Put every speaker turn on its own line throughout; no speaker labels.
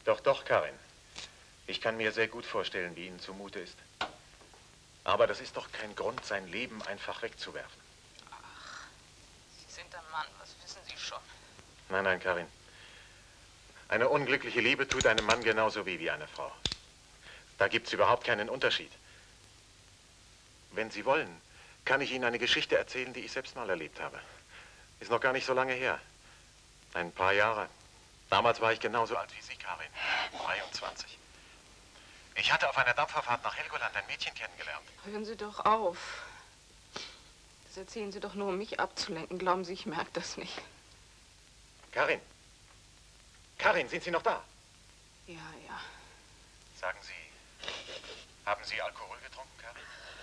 Doch, doch, Karin. Ich kann mir sehr gut vorstellen, wie Ihnen zumute ist. Aber das ist doch kein Grund, sein Leben einfach wegzuwerfen.
Ach, Sie sind ein Mann, was wissen Sie schon?
Nein, nein, Karin. Eine unglückliche Liebe tut einem Mann genauso wie eine Frau. Da gibt's überhaupt keinen Unterschied. Wenn Sie wollen, kann ich Ihnen eine Geschichte erzählen, die ich selbst mal erlebt habe. Ist noch gar nicht so lange her. Ein paar Jahre. Damals war ich genauso alt wie Sie, Karin. 23. Ich hatte auf einer Dampferfahrt nach Helgoland ein Mädchen kennengelernt.
Hören Sie doch auf. Das erzählen Sie doch nur, um mich abzulenken. Glauben Sie, ich merke das nicht.
Karin. Karin, sind Sie noch da?
Ja, ja.
Sagen Sie, haben Sie Alkohol getrunken, Karin?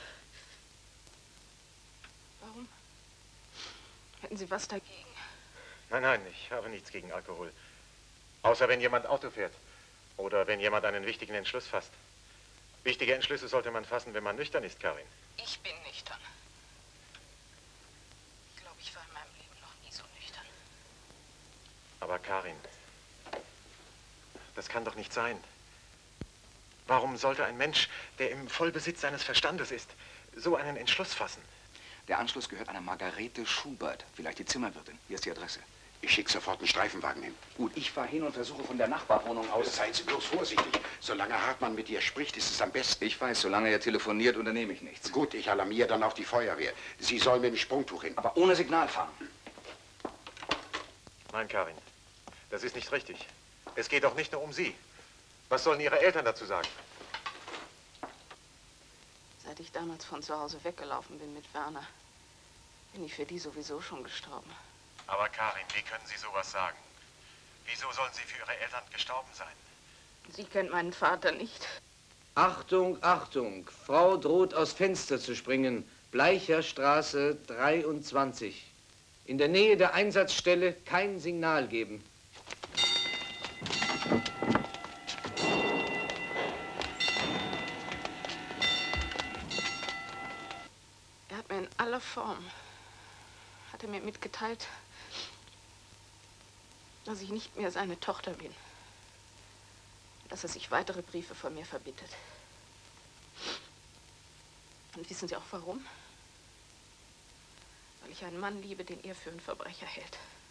Warum? Hätten Sie was dagegen?
Nein, nein, ich habe nichts gegen Alkohol. Außer wenn jemand Auto fährt. Oder wenn jemand einen wichtigen Entschluss fasst. Wichtige Entschlüsse sollte man fassen, wenn man nüchtern ist, Karin.
Ich bin nüchtern. Ich glaube, ich war in meinem Leben noch nie so nüchtern.
Aber Karin, das kann doch nicht sein. Warum sollte ein Mensch, der im Vollbesitz seines Verstandes ist, so einen Entschluss fassen?
Der Anschluss gehört einer Margarete Schubert, vielleicht die Zimmerwirtin. Hier ist die Adresse.
Ich schicke sofort einen Streifenwagen hin.
Gut, ich fahre hin und versuche von der Nachbarwohnung aus...
Seien Sie bloß vorsichtig. Solange Hartmann mit dir spricht, ist es am besten.
Ich weiß, solange er telefoniert, unternehme ich nichts.
Gut, ich alarmiere dann auch die Feuerwehr. Sie soll mit dem Sprungtuch hin.
Aber ohne Signal fahren.
Nein, Karin, das ist nicht richtig. Es geht doch nicht nur um Sie. Was sollen Ihre Eltern dazu sagen?
Seit ich damals von zu Hause weggelaufen bin mit Werner, bin ich für die sowieso schon gestorben.
Aber Karin, wie können Sie sowas sagen? Wieso sollen Sie für Ihre Eltern gestorben sein?
Sie kennt meinen Vater nicht.
Achtung, Achtung! Frau droht aus Fenster zu springen. Bleicherstraße 23. In der Nähe der Einsatzstelle kein Signal geben.
Er hat mir in aller Form, hat er mir mitgeteilt, dass ich nicht mehr seine Tochter bin. Dass er sich weitere Briefe von mir verbittet. Und wissen Sie auch warum? Weil ich einen Mann liebe, den er für einen Verbrecher hält.